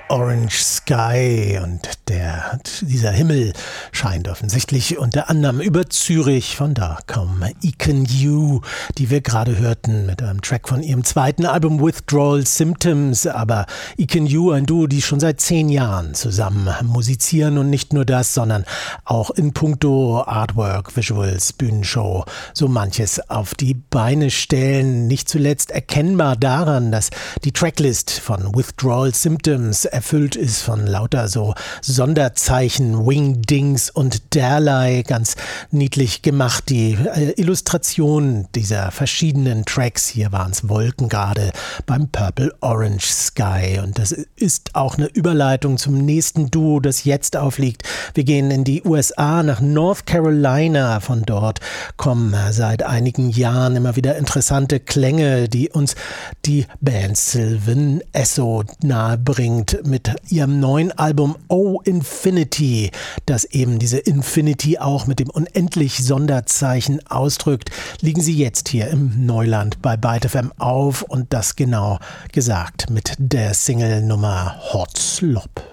Orange Sky und dieser Himmel scheint offensichtlich unter anderem über Zürich. Von da kommen Icon You, die wir gerade hörten mit einem Track von ihrem zweiten Album Withdrawal Symptoms. Aber Icon You, ein Duo, die schon seit 10 Jahren zusammen musizieren und nicht nur das, sondern auch in puncto Artwork, Visuals, Bühnenshow so manches auf die Beine stellen. Nicht zuletzt erkennbar daran, dass die Tracklist von Withdrawal Symptoms erfüllt ist von lauter so Sonderzeichen, Wingdings und derlei, ganz niedlich gemacht. Die Illustration dieser verschiedenen Tracks, hier waren es Wolken gerade beim Purple Orange Sky, und das ist auch eine Überleitung zum nächsten Duo, das jetzt aufliegt. Wir gehen in die USA, nach North Carolina. Von dort kommen seit einigen Jahren immer wieder interessante Klänge, die uns die Band Sylvan Esso nahe bringt mit ihrem neuen Album Oh Infinity, das eben diese Infinity auch mit dem unendlich Sonderzeichen ausdrückt. Liegen sie jetzt hier im Neuland bei Byte FM auf, und das genau gesagt mit der Single-Nummer Hot Slop.